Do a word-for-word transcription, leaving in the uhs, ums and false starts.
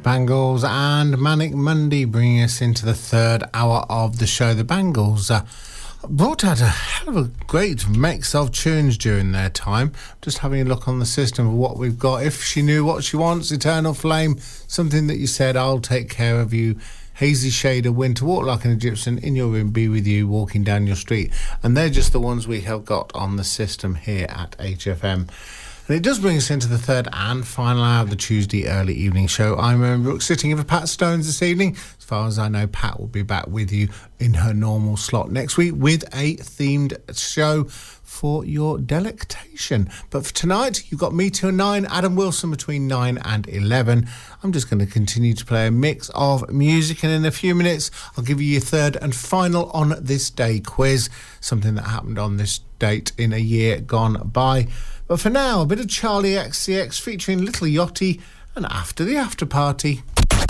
Bangles and Manic Monday, bringing us into the third hour of the show. The Bangles uh, brought out a hell of a great mix of tunes during their time. Just having a look on the system of what we've got. If She Knew What She Wants, Eternal Flame, Something That You Said, I'll Take Care of You, Hazy Shade of Winter, Walk Like an Egyptian, In Your Room, Be With You, Walking Down Your Street. And they're just the ones we have got on the system here at H F M. And it does bring us into the third and final hour of the Tuesday early evening show. I'm Erin Brooks, sitting in for Pat Stones this evening. As far as I know, Pat will be back with you in her normal slot next week with a themed show for your delectation. But for tonight, you've got me till nine, Adam Wilson between nine and eleven. I'm just going to continue to play a mix of music, and in a few minutes, I'll give you your third and final on this day quiz, something that happened on this date in a year gone by. But for now, a bit of Charlie X C X featuring Little Yachty and After the After Party.